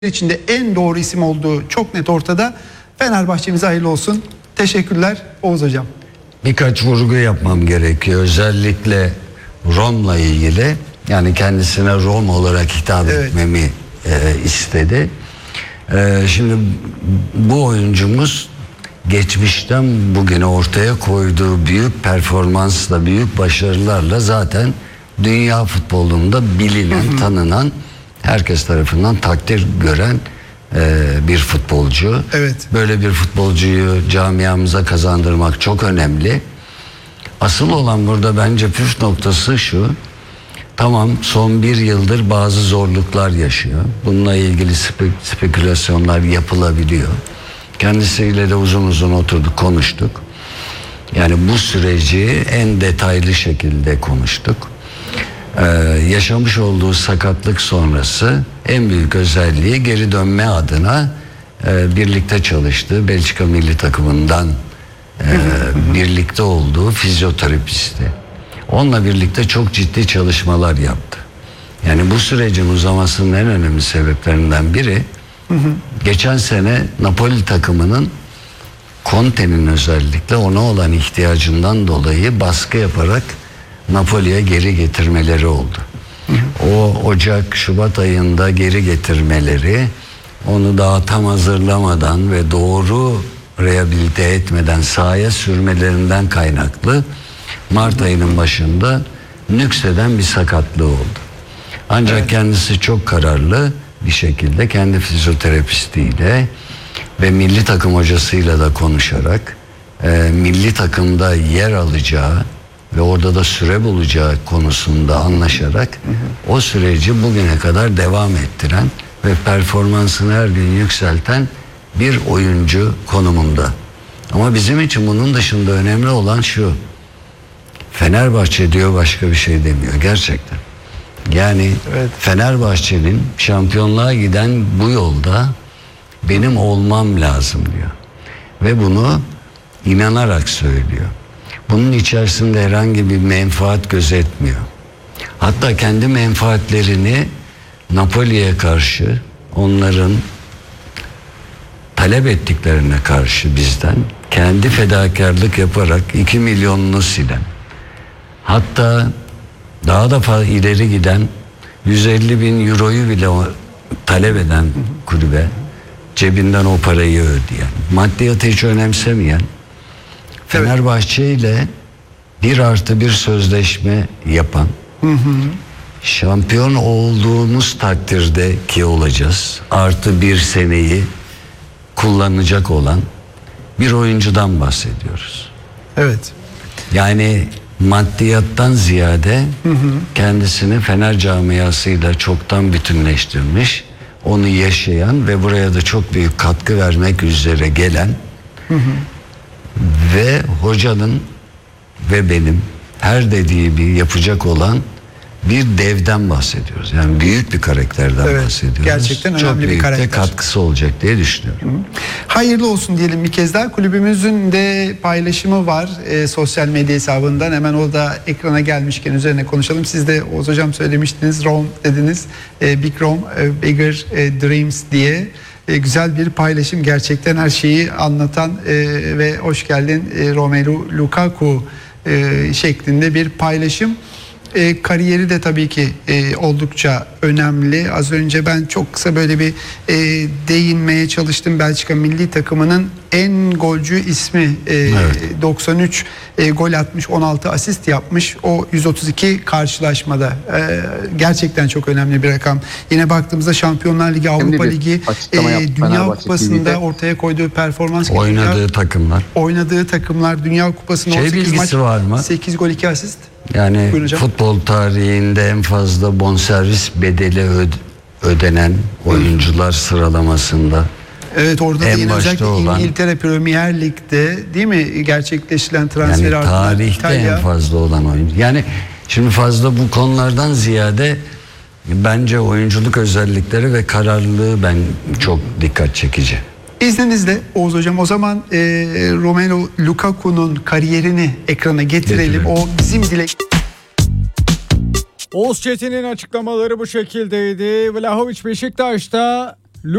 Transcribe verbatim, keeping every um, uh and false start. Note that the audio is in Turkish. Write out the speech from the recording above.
içinde en doğru isim olduğu çok net ortada. Fenerbahçe'mize hayırlı olsun. Teşekkürler Oğuz Hocam. Birkaç vurgu yapmam gerekiyor. Özellikle Rom'la ilgili. Yani kendisine Rom olarak hitap evet. etmemi e, istedi. E, şimdi bu oyuncumuz geçmişten bugüne ortaya koyduğu büyük performansla, büyük başarılarla zaten dünya futbolunda bilinen, hı hı. tanınan, herkes tarafından takdir gören e, bir futbolcu. Evet. Böyle bir futbolcuyu camiamıza kazandırmak çok önemli. Asıl olan burada bence püf noktası şu. Tamam, son bir yıldır bazı zorluklar yaşıyor. Bununla ilgili spe- spekülasyonlar yapılabiliyor. Kendisiyle de uzun uzun oturduk, konuştuk. Yani bu süreci en detaylı şekilde konuştuk. Ee, yaşamış olduğu sakatlık sonrası en büyük özelliği geri dönme adına e, birlikte çalıştığı Belçika milli takımından e, birlikte olduğu fizyoterapisti. Onunla birlikte çok ciddi çalışmalar yaptı. Yani bu sürecin uzamasının en önemli sebeplerinden biri hı hı. geçen sene Napoli takımının Conte'nin özellikle ona olan ihtiyacından dolayı baskı yaparak Napoli'ye geri getirmeleri oldu. Hı hı. O Ocak, Şubat ayında geri getirmeleri, onu daha tam hazırlamadan ve doğru rehabilite etmeden sahaya sürmelerinden kaynaklı Mart ayının başında nükseden bir sakatlığı oldu. Ancak evet. kendisi çok kararlı bir şekilde kendi fizyoterapistiyle ve milli takım hocasıyla da konuşarak e, milli takımda yer alacağı ve orada da süre bulacağı konusunda anlaşarak hı hı. o süreci bugüne kadar devam ettiren ve performansını her gün yükselten bir oyuncu konumunda. Ama bizim için bunun dışında önemli olan şu: Fenerbahçe diyor, başka bir şey demiyor gerçekten. Yani evet. Fenerbahçe'nin şampiyonluğa giden bu yolda benim olmam lazım diyor. Ve bunu inanarak söylüyor. Bunun içerisinde herhangi bir menfaat gözetmiyor. Hatta kendi menfaatlerini Napoli'ye karşı, onların talep ettiklerine karşı bizden kendi fedakarlık yaparak iki milyonunu silen, hatta daha da fazla ileri giden yüz elli bin euroyu bile talep eden kulübe cebinden o parayı ödeyen, maddiyatı hiç önemsemeyen, Fenerbahçe ile bir artı bir sözleşme yapan, hı hı. şampiyon olduğumuz takdirde ki olacağız, artı bir seneyi kullanacak olan bir oyuncudan bahsediyoruz. Evet. Yani maddiyattan ziyade hı hı. kendisini Fener camiasıyla çoktan bütünleştirmiş, onu yaşayan ve buraya da çok büyük katkı vermek üzere gelen hı hı. ve hocanın ve benim her dediği bir yapacak olan bir devden bahsediyoruz. Yani büyük bir karakterden evet, bahsediyoruz. Gerçekten çok önemli bir karakter. Çok büyük de katkısı olacak diye düşünüyorum. Hı. Hayırlı olsun diyelim bir kez daha. Kulübümüzün de paylaşımı var e, sosyal medya hesabından. Hemen o da ekrana gelmişken üzerine konuşalım. Siz de Oğuz Hocam söylemiştiniz. Rome dediniz. E, Big Rome, e, Bigger e, Dreams diye. E, güzel bir paylaşım. Gerçekten her şeyi anlatan e, ve hoş geldin e, Romelu Lukaku e, şeklinde bir paylaşım. E, kariyeri de tabii ki e, oldukça önemli. Az önce ben çok kısa böyle bir e, değinmeye çalıştım. Belçika milli takımının en golcü ismi. E, evet. doksan üç e, gol atmış, on altı asist yapmış. O yüz otuz iki karşılaşmada. E, gerçekten çok önemli bir rakam. Yine baktığımızda Şampiyonlar Ligi, Avrupa Ligi, e, Dünya Kupası'nda ortaya koyduğu performans. Oynadığı dünya, takımlar. Oynadığı takımlar. Dünya Kupası'nda şey on sekiz maç, var mı? sekiz gol iki asist. Yani futbol tarihinde en fazla bonservis bedeli öd- ödenen oyuncular sıralamasında. Evet, orada en da yine özellikle olan, İngiltere Premier Lig'de değil mi gerçekleştirilen transfer yani tarihte İtalya. En fazla olan oyuncu. Yani şimdi fazla bu konulardan ziyade bence oyunculuk özellikleri ve kararlılığı ben çok dikkat çekici. İzninizle Oğuz Hocam o zaman e, Romelu Lukaku'nun kariyerini ekrana getirelim. Getirelim. O bizim dilek. Oğuz Çetin'in açıklamaları bu şekildeydi. Vlahovic Beşiktaş'ta